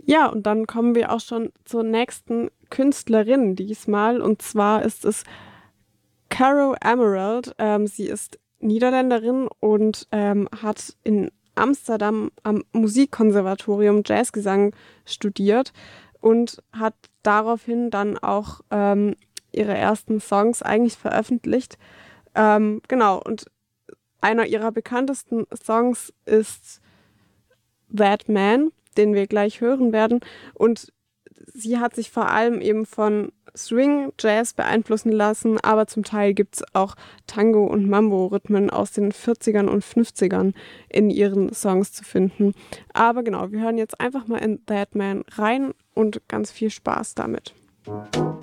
Ja, und dann kommen wir auch schon zur nächsten Künstlerin diesmal. Und zwar ist es Caro Emerald. Sie ist Niederländerin und hat in Amsterdam am Musikkonservatorium Jazzgesang studiert und hat daraufhin dann auch ihre ersten Songs eigentlich veröffentlicht. Genau, und einer ihrer bekanntesten Songs ist That Man, den wir gleich hören werden. Und sie hat sich vor allem eben von Swing, Jazz beeinflussen lassen, aber zum Teil gibt es auch Tango- und Mambo-Rhythmen aus den 40ern und 50ern in ihren Songs zu finden. Aber genau, wir hören jetzt einfach mal in That Man rein und ganz viel Spaß damit.